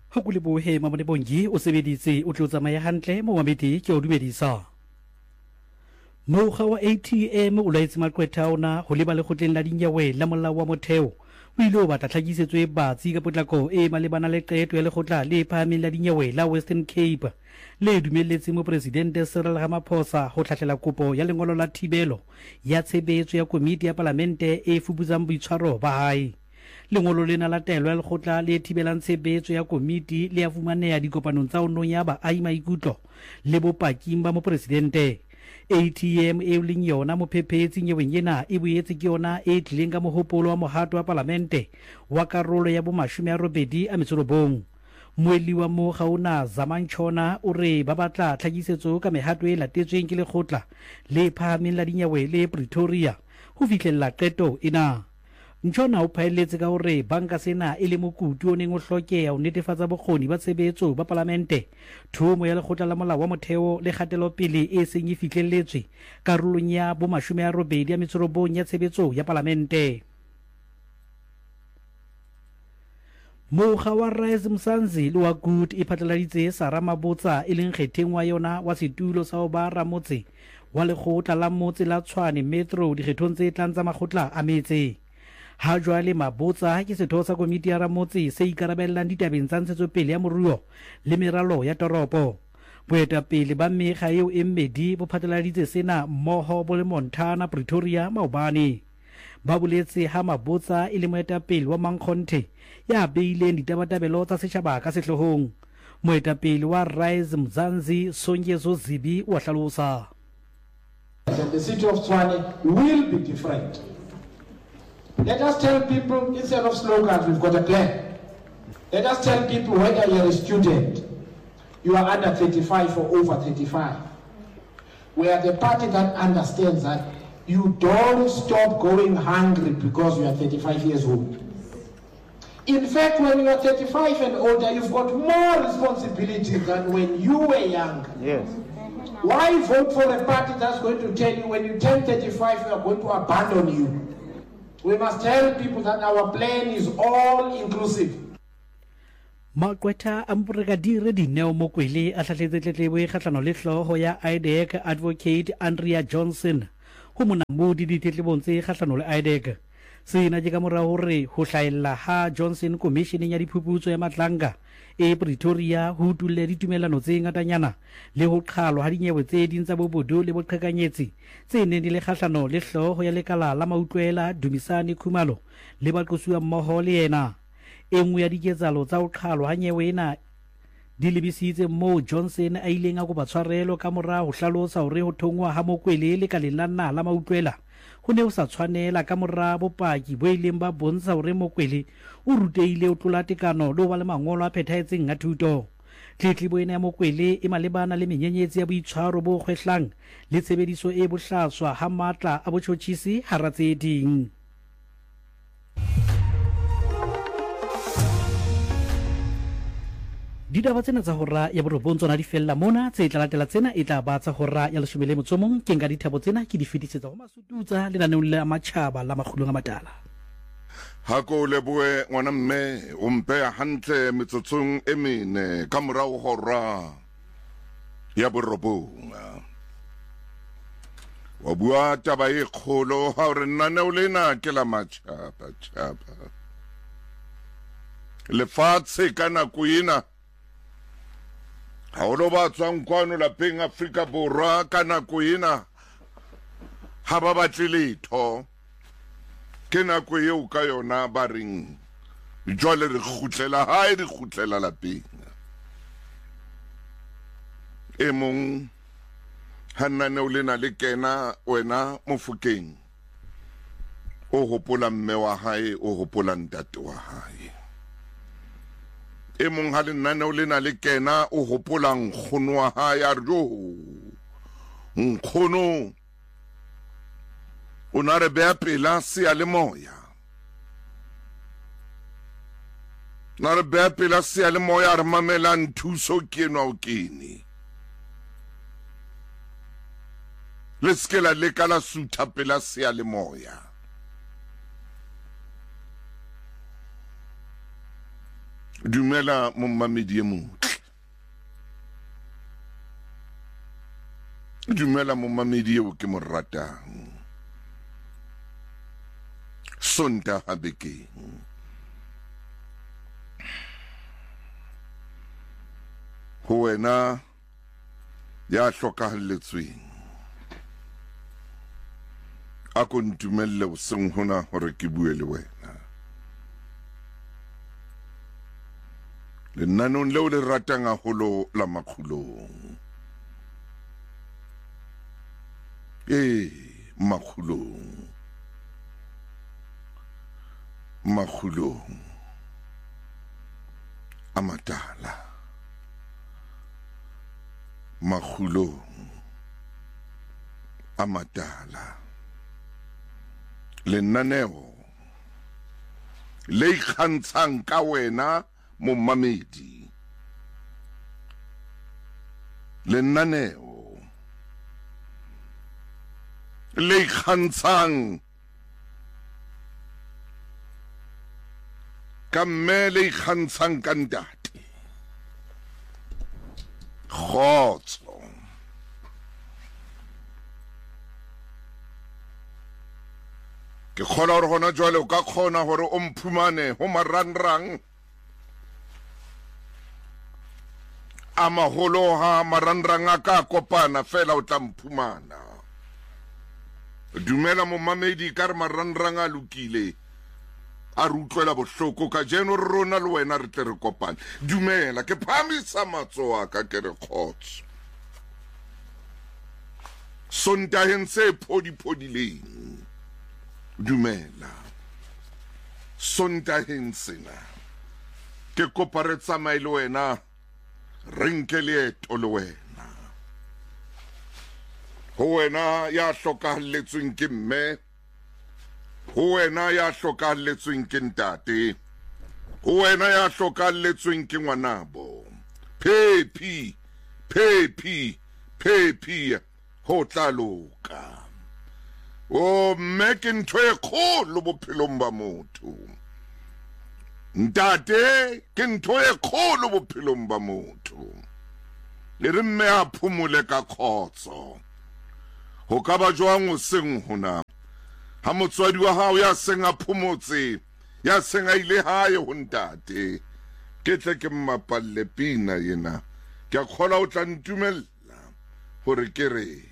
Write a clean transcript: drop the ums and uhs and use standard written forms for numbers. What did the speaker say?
ho go lebohe mamone bongi o sebeditse o tlo tsamaya hantle mo mamedi ke o dumedisa mokga wa ATM o laetse maqwetha ona ho leba le khotleng la dinyewe la molao wa motheo o ile o batla tlhagisetswe batsi ka potlako e malebana le qeto ya lekgotla le phahameng la dinyewe la Western Cape le dumelletse mo presidente Cyril Ramaphosa ho tlhahlela kopo ya lengolo la thibelo ya tshebetso ya komiti ya palamente e fuputsang boitshwaro ba hae. Lengolo lena la taelo ya lekgotla le thibelang tshebetso ya komiti le ya fumaneha dikopanong tsa ho nonya baahi maikutlo le bopaking ba mo presidente. ATM e leng yona mophephetsi nyeweng ena e boetse ke yona e tlileng ka mohopolo wa mohato wa palamente wa karolo ya bo 89. Moeli wa mokga ona Zamantshona o re ba batla tlhagisetso ka mehato e latetsweng ke lekgotla le phahameng la dinyewe le Pretoria ho fihlella qeto ena. Ntshona o phaelletse ka hore banka sena e le mokutu o neng o hlokeha ho netefatsa bokgoni ba tshebetso ba palamente thomo ya lekgotla la molao wa motheo le kgatelopele e seng e fihlelletswe karolong ya bo 89 ya tshebetso ya palamente. Mokga wa Rise Mzansi le wa Good e phatlaladitse Sara Mabotsa e leng kgetheng wa yona wa setulo sa ho ba ramotse wa lekgotla la motse la Tshwane Metro dikgethong tse tlang tsa makgotla a metse. Ha jwale Mabotsa ke setho sa komiti ya ramotse se ikarabellang ditabeng tsa ntshetsopele ya moruo le meralo ya toropo. Boetapele ba mekga eo e mmedi bo phatlaladitse sena mmoho bo le Montana, Pretoria, maobane. Ba boletse ha Mabotsa e le moetapele wa Mankhonte ya beileng ditabatabelo tsa setjhaba ka sehlohong. Moetapele wa Rise Mzansi Songezo Zibi o hlalosa. The city of Tshwane will be different. Let us tell people, instead of slogans, we've got a plan. Let us tell people whether you're a student, you are under 35 or over 35. We are the party that understands that you don't stop going hungry because you are 35 years old. In fact, when you are 35 and older, you've got more responsibility than when you were young. Yes. Why vote for a party that's going to tell you when you turn 35, we are going to abandon you? We must tell people that our plan is all inclusive. Maqwetha a Mopregadiri Dineo Mokwele a hlahletse tletlebo e kgahlano le hlooho ya IDEC Advocate Andrea Johnson ho monamodi ditletlebong tse kgahlano le IDEC. Sena ke ka mora hore ho hlaella ha Johnson Commissioning ya diphuputso ya Matlanga e Pretoria ho tulle ditumelano tse ngatanyana le ho qhalwa ha dinyewe tse ding tsa bobodu le boqhekanyetsi tse neng di le kgahlano le hlooho ya lekala la Mautlwela Dumisani Khumalo le baqosuwa mmoho le yena. Engwe ya diketsalo tsa ho qhalwa ha nyewe ena di lebisitse mo Johnson a ileng a kopa tshwarelo ka mora ho hlalosa hore ho thongwa ha Mokwele le kaleng la nna la Mautlwela ho ne ho sa tshwanela ka mora bopaki bo ileng ba bontsha hore Mokwele o ruteile ho tlola tekano le ho ba le mangolo a phethahetseng a thuto. Tletlebo ena ya Mokwele e malebana le menyenyetsi ya boitshwaro bo kgwehlang le tshebediso e bohlaswa ha matla a botjhotjhisi hara tse ding. Ditaba tsena tsa hora ya borobong tsona di fella mona tse tla latela tsena e tla ba tsa hora ya 11 ke nka dithabo tsena ke di fetisetsa ho Masututsa le naneong la matjhaba la makgulong a matala. Ha ko leboe ngwana mme o mpeya hantle metsotsong e mene ka morao hora ya borobong. Wa bua taba e kgolo ha re naneo lena ke la matjhaba lefatshe ka nako ena ha o lo ba tswang kwano lapeng Afrika Borwa ka nako ena ha ba batle letho ke nako eo ka yona ba reng jwale re khutlela hae re khutlela lapeng e mong hanane o lena le kena wena Mofokeng o hopola mme wa hae o hopola ntate wa hae e mong ha lenane o lena le kena o hopola nkgono wa hae a re nkgono o na re beha pela seyalemoya na re beha pela seyalemoya re mamela nthuso ke enwa o kene le ske la leka la sutha pela seyalemoya dumela mommamedi e motle, dumela mommamedi eo ke mo ratang. Sontaha bekeng ho wena ya hlokahalletsweng, a ko ntumelle hoseng hona hore ke bue le wena. Lenanong leo le ratang haholo la Makgulong. Makgulong. Makgulong a matala. Makgulong a matala. Lenaneo le ikgantshang ka wena mommamedi. Lenaneo le ikgantshang ka mme le ikgantshang ka ntate. Kgotso. Ke kgona hore hona jwale o ka kgona hore o mphumane ho marangrang a maholo, ha marangrang a ka kopana fela o tla mphumana. Dumela mommamedi, ka re marangrang a lokile a re utlwela bohloko ka jeno rona le wena re tle re kopane. Dumela, ke phamisa matsoho a ka ke re kgotso. Sontaheng se phodi-phodileng. Dumela. Sontaheng sena ke kopa re tsamaye le wena, re nke leeto le wena. Ho wena ya hlokahalletsweng ke mme, ho wena ya hlokahalletsweng ke ntate, ho wena ya hlokahalletsweng ke ngwanabo. Phephi, phephi, phephi ho tla loka. O mme ke ntho e kgolo bophelong ba motho. Ntate ke ntho e kgolo bophelong ba motho. Le re mme a phumole ka kgotso. Ho ka ba jwang hoseng hona ha motswadi wa hao ya seng a phumotse, ya seng a ile hae ho ntate, ke tle ke mmapalle pina yena, ke a kgola o tla ntumella hore ke re